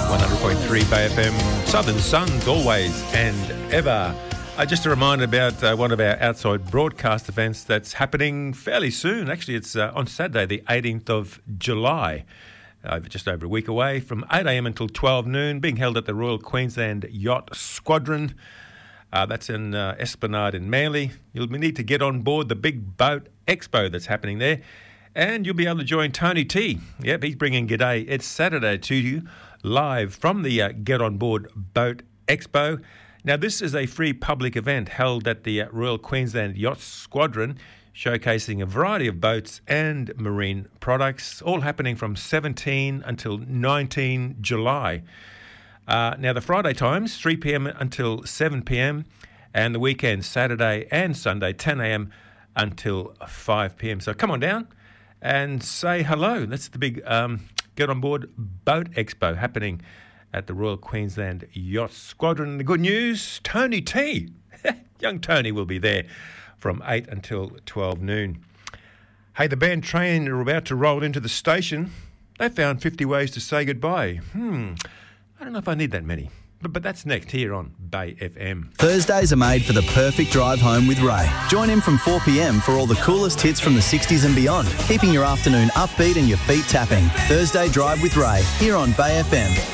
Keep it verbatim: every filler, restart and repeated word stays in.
one hundred point three Bay F M, Southern Suns, always and ever. Uh, just a reminder about uh, one of our outside broadcast events that's happening fairly soon. Actually, it's uh, on Saturday, the eighteenth of July, uh, just over a week away, from eight a.m. until twelve noon, being held at the Royal Queensland Yacht Squadron. Uh, that's in uh, Esplanade in Manly. You'll need to get on board the big boat expo that's happening there, and you'll be able to join Tony T. Yep, he's bringing G'day. It's Saturday to you, live from the uh, Get On Board Boat Expo. Now, this is a free public event held at the uh, Royal Queensland Yacht Squadron, showcasing a variety of boats and marine products, all happening from seventeenth until nineteenth July. Uh, now, the Friday times, three p.m. until seven p.m, and the weekend, Saturday and Sunday, ten a.m. until five p.m. So come on down and say hello. That's the big um, Get On Board Boat Expo happening at the Royal Queensland Yacht Squadron. And the good news, Tony T, young Tony, will be there from eight until twelve noon. Hey, the band Train are about to roll into the station. They found fifty ways to say goodbye. Hmm, I don't know if I need that many. But, but that's next here on Bay F M. Thursdays are made for the perfect drive home with Ray. Join him from four p.m. for all the coolest hits from the sixties and beyond, keeping your afternoon upbeat and your feet tapping. Thursday Drive with Ray, here on Bay F M.